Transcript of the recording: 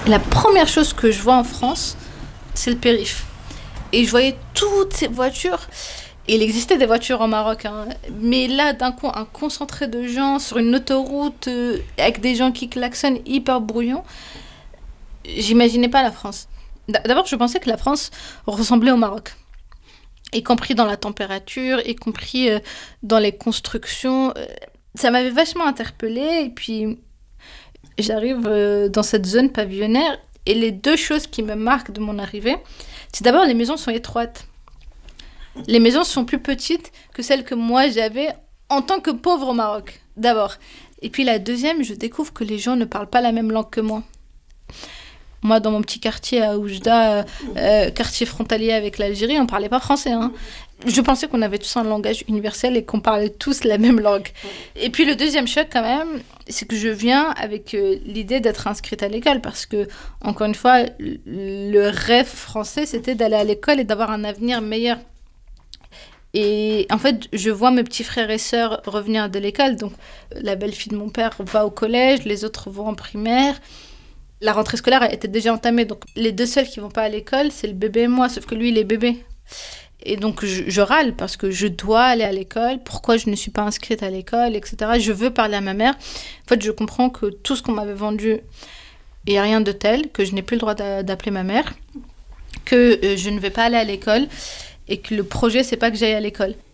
Et la première chose que je vois en France, c'est le périph'. Et je voyais toutes ces voitures. Il existait des voitures au Maroc, hein. Mais là, d'un coup, un concentré de gens sur une autoroute avec des gens qui klaxonnent hyper brouillon. J'imaginais pas la France. D'abord, je pensais que la France ressemblait au Maroc, y compris dans la température, y compris dans les constructions. Ça m'avait vachement interpellée. Et puis, j'arrive dans cette zone pavillonnaire. Et les deux choses qui me marquent de mon arrivée, c'est d'abord les maisons sont étroites. Les maisons sont plus petites que celles que moi j'avais en tant que pauvre au Maroc, d'abord. Et puis la deuxième, je découvre que les gens ne parlent pas la même langue que moi. Moi, dans mon petit quartier à Oujda, quartier frontalier avec l'Algérie, on ne parlait pas français, hein. Je pensais qu'on avait tous un langage universel et qu'on parlait tous la même langue. Et puis le deuxième choc quand même, c'est que je viens avec l'idée d'être inscrite à l'école parce que, encore une fois, le rêve français, c'était d'aller à l'école et d'avoir un avenir meilleur. Et en fait, je vois mes petits frères et sœurs revenir de l'école. Donc, la belle-fille de mon père va au collège, les autres vont en primaire. La rentrée scolaire était déjà entamée. Donc, les deux seuls qui vont pas à l'école, c'est le bébé et moi. Sauf que lui, il est bébé. Et donc, je râle parce que je dois aller à l'école. Pourquoi je ne suis pas inscrite à l'école, etc. Je veux parler à ma mère. En fait, je comprends que tout ce qu'on m'avait vendu, il n'y a rien de tel, que je n'ai plus le droit d'appeler ma mère, que je ne vais pas aller à l'école. Et que le projet, c'est pas que j'aille à l'école.